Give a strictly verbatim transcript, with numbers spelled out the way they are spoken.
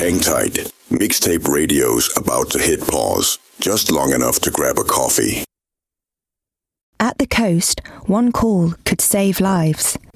Hang tight. Mixtape radio's about to hit pause, just long enough to grab a coffee. At the coast, one call could save lives.